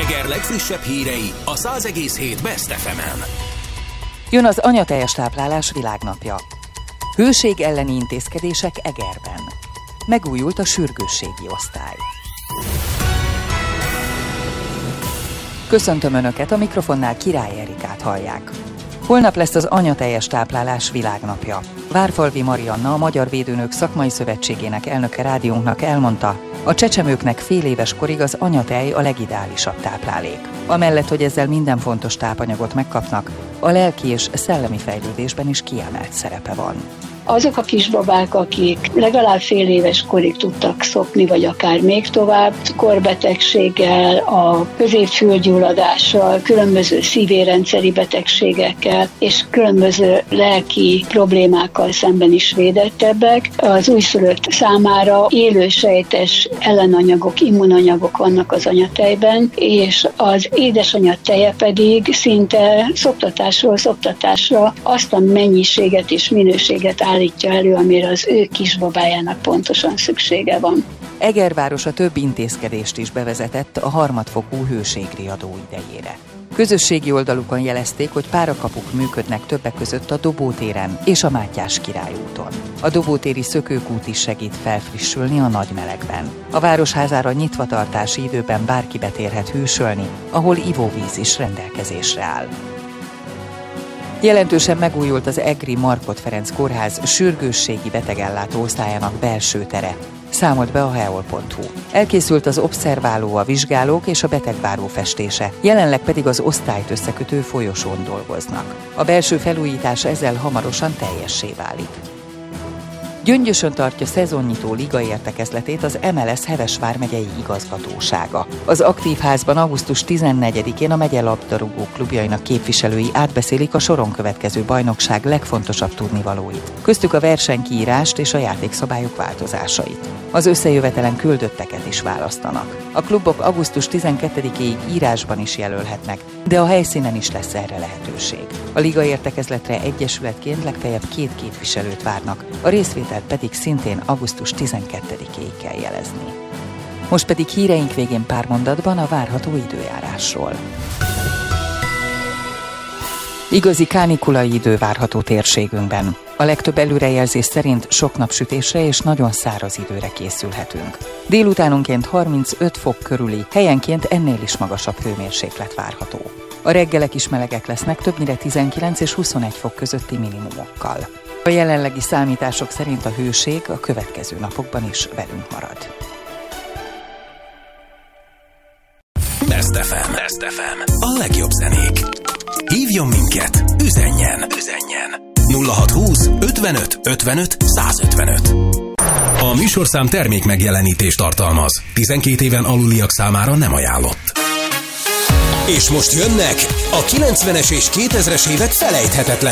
Eger legfrissebb hírei a 100,7 Best FM-en. Jön az anyateljes táplálás világnapja. Hőség elleni intézkedések Egerben. Megújult a sürgősségi osztály. Köszöntöm Önöket, a mikrofonnál Király Erikát hallják. Holnap lesz az anyateljes táplálás világnapja. Várfalvi Marianna, a Magyar Védőnők Szakmai Szövetségének elnöke rádiónknak elmondta, a csecsemőknek fél éves korig az anyatej a legideálisabb táplálék. Amellett, hogy ezzel minden fontos tápanyagot megkapnak, a lelki és szellemi fejlődésben is kiemelt szerepe van. Azok a kisbabák, akik legalább fél éves korig tudtak szopni, vagy akár még tovább, korbetegséggel, a középfülgyulladással, különböző szívérendszeri betegségekkel és különböző lelki problémákkal szemben is védettebbek. Az újszülött számára élősejtes ellenanyagok, immunanyagok vannak az anyatejben, és az édesanyja teje pedig szinte szoptatásról szoptatásra azt a mennyiséget és minőséget állítja elő, amire az ő kisbabájának pontosan szüksége van. Eger városa több intézkedést is bevezetett a harmadfokú hőségriadó idejére. Közösségi oldalukon jelezték, hogy párakapuk működnek többek között a Dobótéren és a Mátyás Király úton. A dobótéri szökőkút is segít felfrissülni a nagy melegben. A városházára nyitvatartási időben bárki betérhet hűsölni, ahol ivóvíz is rendelkezésre áll. Jelentősen megújult az egri Markhot Ferenc kórház sürgősségi betegellátó osztályának belső tere, számolt be a heol.hu. Elkészült az obszerváló, a vizsgálók és a betegváró festése, jelenleg pedig az osztályt összekötő folyosón dolgoznak. A belső felújítás ezzel hamarosan teljessé válik. Gyöngyösön tartja szezonnyitó liga értekezletét az MLS Heves vármegyei igazgatósága. Az aktív házban augusztus 14-én a megye labdarúgó klubjainak képviselői átbeszélik a soron következő bajnokság legfontosabb tudnivalóit, köztük a versenykiírást és a játékszabályok változásait. Az összejövetelen küldötteket is választanak. A klubok augusztus 12-ig írásban is jelölhetnek, de a helyszínen is lesz erre lehetőség. A liga értekezletre egyesületként legfeljebb 2 képviselőt várnak, a részvételt pedig szintén augusztus 12-ig kell jelezni. Most pedig híreink végén pár mondatban a várható időjárásról. Igazi kánikulai idő várható térségünkben. A legtöbb előrejelzés szerint sok napsütésre és nagyon száraz időre készülhetünk. Délutánonként 35 fok körüli, helyenként ennél is magasabb hőmérséklet várható. A reggelek is melegek lesznek, többnyire 19 és 21 fok közötti minimumokkal. A jelenlegi számítások szerint a hőség a következő napokban is velünk marad. Best FM. Best FM. A legjobb zenék. Hívjon minket, üzenjen. 0620 55 55 155. A műsorszám termék megjelenítést tartalmaz. 12 éven aluliak számára nem ajánlott. És most jönnek a 90-es és 2000-es évek felejthetetlen